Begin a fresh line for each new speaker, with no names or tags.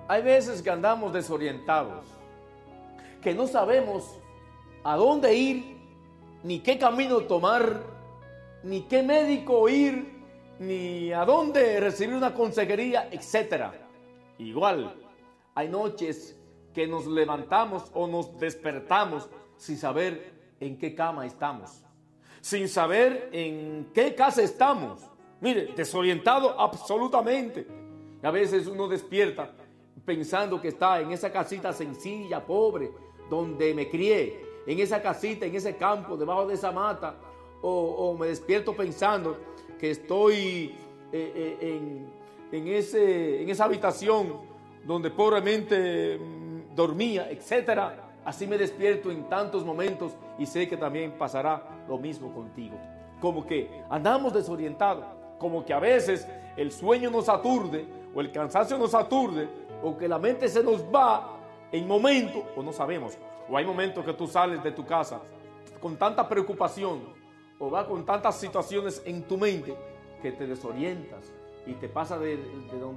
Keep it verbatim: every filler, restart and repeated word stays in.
Hay veces que andamos desorientados, que no sabemos a dónde ir, ni qué camino tomar, ni qué médico ir, ni a dónde recibir una consejería, etcétera. Igual, hay noches que nos levantamos o nos despertamos sin saber en qué cama estamos, sin saber en qué casa estamos. Mire, desorientado absolutamente. Y a veces uno despierta pensando que está en esa casita sencilla, pobre, donde me crié, en esa casita, en ese campo, debajo de esa mata, o, o me despierto pensando que estoy eh, eh, en, en, ese, en esa habitación donde pobremente mm, dormía, etcétera. Así me despierto en tantos momentos y sé que también pasará lo mismo contigo. Como que andamos desorientados, como que a veces el sueño nos aturde o el cansancio nos aturde o que la mente se nos va en momentos o no sabemos. O hay momentos que tú sales de tu casa con tanta preocupación o va con tantas situaciones en tu mente que te desorientas y te pasa de, de donde